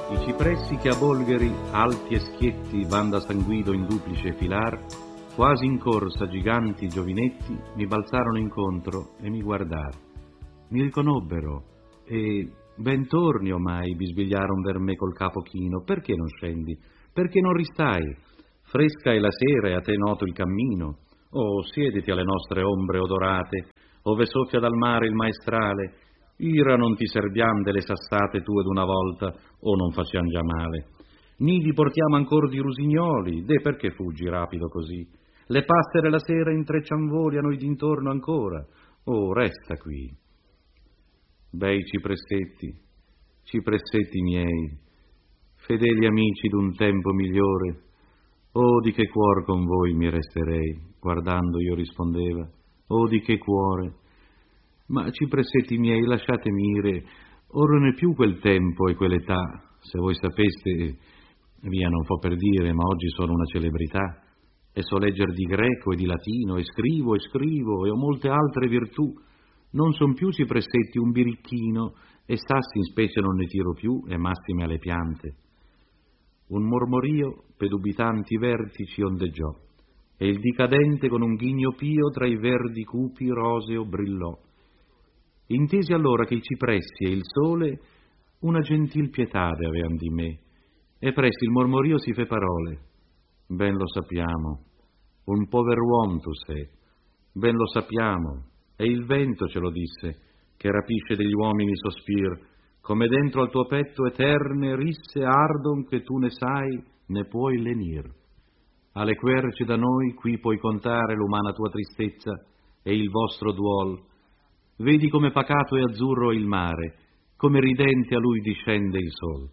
I cipressi che a Bolgheri, alti e schietti, van da San Guido in duplice filar, quasi in corsa, giganti giovinetti, mi balzarono incontro e mi guardarono. Mi riconobbero e ben torni omai, bisbigliaron ver me col capo chino. Perché non scendi? Perché non ristai? Fresca è la sera e a te noto il cammino. Oh, siediti alle nostre ombre odorate, ove soffia dal mare il maestrale. Ira non ti serbiam delle sassate tue d'una volta, o non facciam già male. Nidi portiamo ancor di rusignoli, de perché fuggi rapido così? Le passere la sera intreccian voli a noi d'intorno ancora. Oh, resta qui. Bei cipressetti miei, fedeli amici d'un tempo migliore, oh di che cuor con voi mi resterei. Guardando io rispondeva, oh di che cuore. Ma cipressetti miei, lasciatemi ire, ora non è più quel tempo e quell'età. Se voi sapeste, via non fo per dire, ma oggi sono una celebrità, e so legger di greco e di latino, e scrivo, e ho molte altre virtù. Non son più cipressetti un birichino, e sassi in specie non ne tiro più, e massime alle piante. Un mormorio pe dubitanti vertici ondeggiò, e il dì cadente con un ghigno pio tra i verdi cupi roseo brillò. Intesi allora che i cipressi e il sole una gentil pietade avean di me, e presto il mormorio si fe parole. Ben lo sappiamo, un pover uom tu sei, ben lo sappiamo, e il vento ce lo disse, che rapisce degli uomini sospir, come dentro al tuo petto eterne risse ardon che tu ne sai, ne puoi lenir. Alle querce da noi qui puoi contare l'umana tua tristezza e il vostro duol. Vedi come pacato e azzurro è il mare, come ridente a lui discende il sol.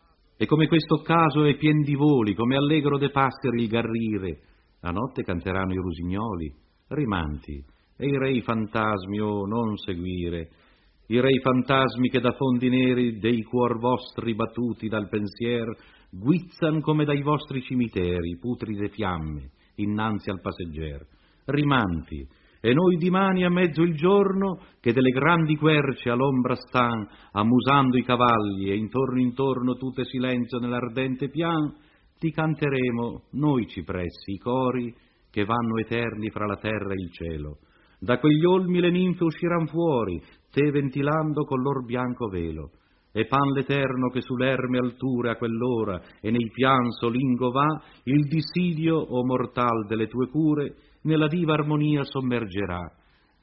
E come questo caso è pien di voli, come allegro de passeri il garrire. A notte canteranno i rusignoli, rimanti, e i rei fantasmi, oh, non seguire. I rei fantasmi che da fondi neri dei cuor vostri battuti dal pensier guizzan come dai vostri cimiteri putride fiamme innanzi al passegger. Rimanti, e noi dimani a mezzo il giorno che delle grandi querce all'ombra stan ammusando i cavalli e intorno tutte silenzio nell'ardente pian, ti canteremo noi cipressi i cori che vanno eterni fra la terra e il cielo. Da quegli olmi le ninfe usciran fuori, te ventilando col lor bianco velo, e pan l'eterno che sull'erme alture a quell'ora e nei pian solingo va, il dissidio, o mortal, delle tue cure, nella diva armonia sommergerà.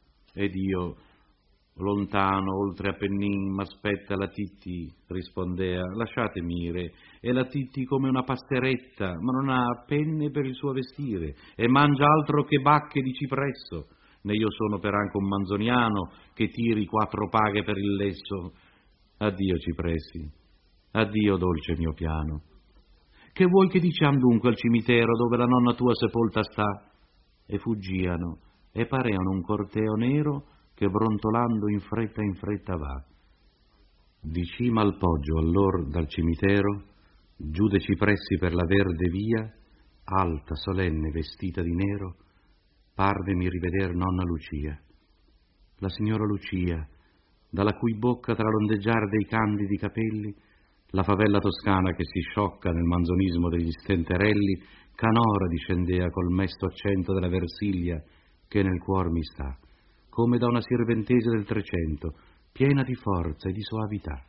Ed io, lontano, oltre Appennin, m'aspetta la Titti, rispondea, lasciatemi ire, e la Titti come una pasteretta, ma non ha penne per il suo vestire, e mangia altro che bacche di cipresso, né io sono per anche un manzoniano che tiri 4 paghe per il lesso. Addio cipressi, addio dolce mio piano. Che vuoi che diciam dunque al cimitero dove la nonna tua sepolta sta? E fuggiano, e pareano un corteo nero che brontolando in fretta va. Di cima al poggio allor dal cimitero, giù de cipressi per la verde via, alta, solenne, vestita di nero, parvemi riveder nonna Lucia. La signora Lucia, dalla cui bocca tra l'ondeggiar dei candidi capelli, la favella toscana che si sciocca nel manzonismo degli stenterelli, canora discendea col mesto accento della Versiglia che nel cuor mi sta, come da una sirventese del Trecento, piena di forza e di soavità.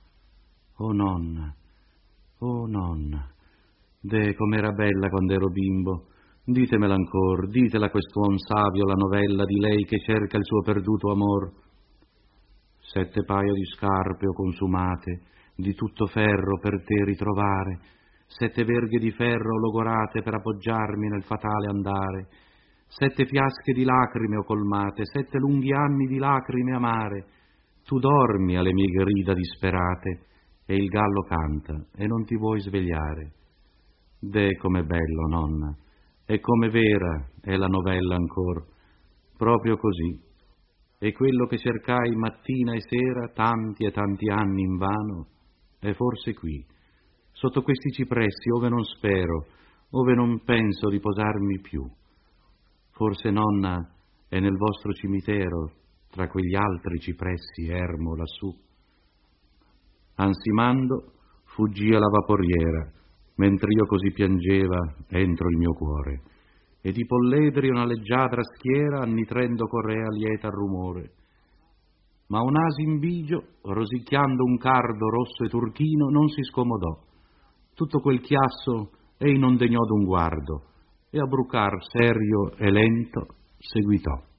Oh nonna, de com'era bella quando ero bimbo, ditemela ancor, ditela a quest'uom savio la novella di lei che cerca il suo perduto amor. 7 paio di scarpe ho consumate, di tutto ferro per te ritrovare, 7 verghe di ferro logorate per appoggiarmi nel fatale andare, 7 fiasche di lacrime ho colmate, 7 lunghi anni di lacrime amare. Tu dormi alle mie grida disperate, e il gallo canta, e non ti vuoi svegliare. De com'è bello, nonna, e come vera è la novella ancor, proprio così. E quello che cercai mattina e sera, tanti e tanti anni invano, è forse qui, sotto questi cipressi, ove non spero, ove non penso di posarmi più. Forse, nonna, è nel vostro cimitero, tra quegli altri cipressi ermo lassù. Ansimando, fuggì alla vaporiera, mentre io così piangeva entro il mio cuore, e di polledri una leggiadra schiera annitrendo correa lieta al rumore. Ma un asin bigio, rosicchiando un cardo rosso e turchino, non si scomodò. Tutto quel chiasso ei non degnò d'un guardo, e a brucar serio e lento seguitò.